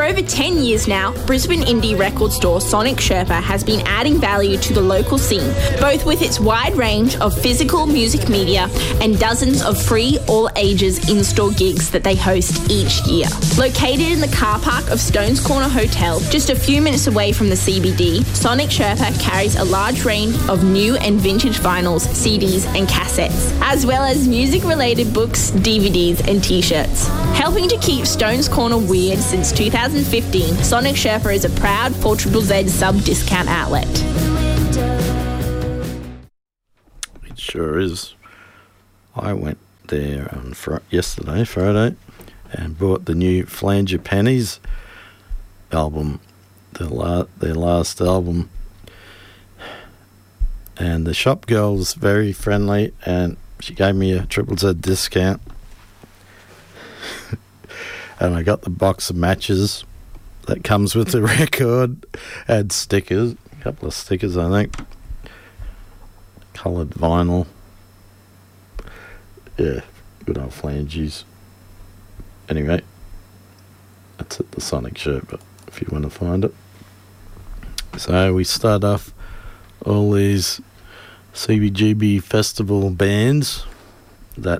over 10 years now, Brisbane indie record store Sonic Sherpa has been adding value to the local scene, both with its wide range of physical music media and dozens of free all-ages in-store gigs that they host each year. Located in the car park of Stones Corner Hotel, just a few minutes away from the CBD, Sonic Sherpa carries a large range of new and vintage vinyls, CDs and cassettes, as well as music-related books, DVDs and t-shirts. Helping to keep Stones Corner weird since 2015, Sonic Sherpa is a proud 4ZZZ sub-discount outlet. It sure is. I went there on yesterday, Friday, and bought the new Flanger Pennies album, their last album. And the shop girl was very friendly, and she gave me a ZZZ discount. And I got the box of matches that comes with the record, and stickers, a couple of stickers, I think. Coloured vinyl. Yeah, good old flanges. Anyway, that's at the Sonic Sherpa, if you want to find it. So we start off all these CBGB festival bands that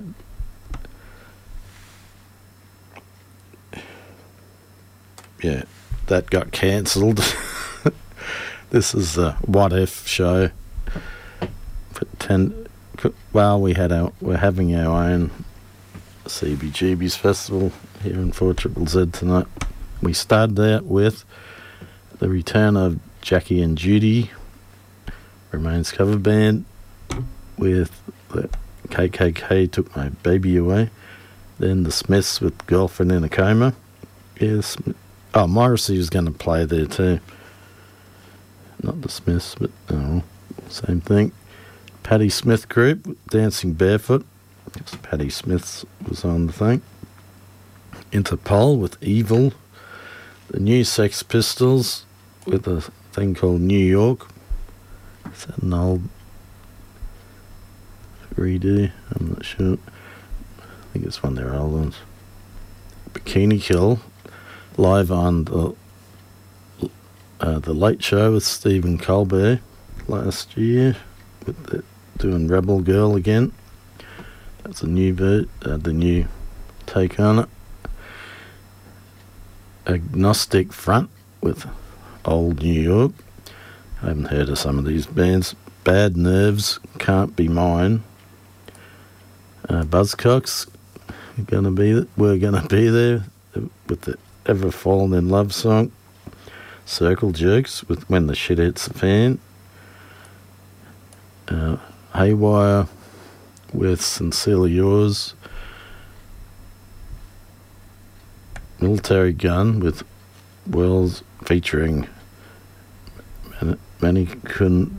got cancelled. This is a What If show. We're having our own CBGB's festival here in 4ZZZ tonight. We started out with the return of Jackie and Judy, Ramones cover band, with the KKK Took My Baby Away. Then the Smiths with Girlfriend in a Coma. Yes. Oh, Morrissey was going to play there too. Not the Smiths, but same thing. Patti Smith Group, Dancing Barefoot. Patti Smith was on the thing. Interpol with Evil. The new Sex Pistols with a thing called New York. Is that an old redo? I'm not sure. I think it's one of their old ones. Bikini Kill, live on the Late Show with Stephen Colbert last year, with doing Rebel Girl again. That's a new the new take on it. Agnostic Front with Old New York. I haven't heard of some of these bands. Bad Nerves, Can't Be Mine. Buzzcocks, we're gonna be there with the Ever Fallen in Love song. Circle Jerks with When the Shit Hits the Fan. Haywire with Sincerely Yours. Military Gun with Wells featuring Mannequin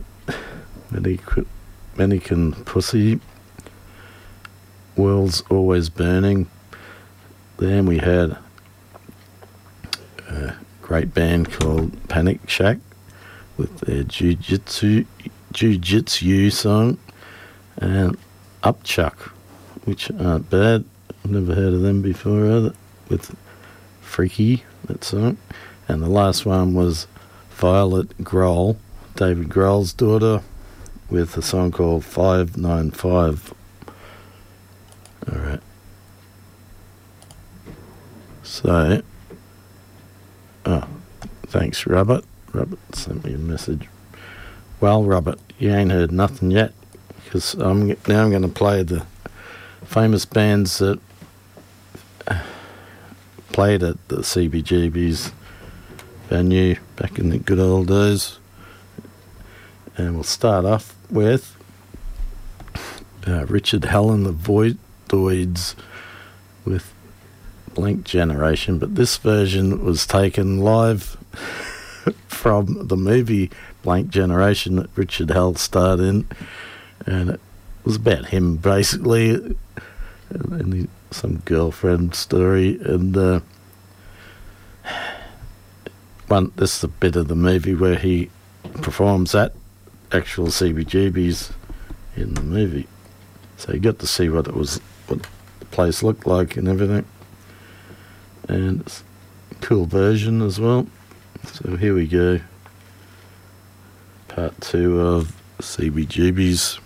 Pussy. World's Always Burning. Then we had a great band called Panic Shack with their Jiu-Jitsu song, and Upchuck, which aren't bad. I've never heard of them before either, with Freaky, that song. And the last one was Violet Grohl, David Grohl's daughter, with a song called 595. Alright. So, thanks, Robert. Robert sent me a message. Well, Robert, you ain't heard nothing yet, because I'm going to play the famous bands that played at the CBGB's venue back in the good old days. And we'll start off with Richard Hell and the Voidoids with Blank Generation, but this version was taken live from the movie Blank Generation that Richard Hell starred in, and it was about him basically, and some girlfriend story, and this is a bit of the movie where he performs at actual CBGB's in the movie, so you got to see what the place looked like and everything, and it's cool version as well. So here we go. Part 2 of CBGB's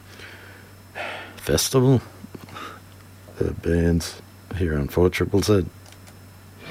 Festival. The band's here on 4ZZZ.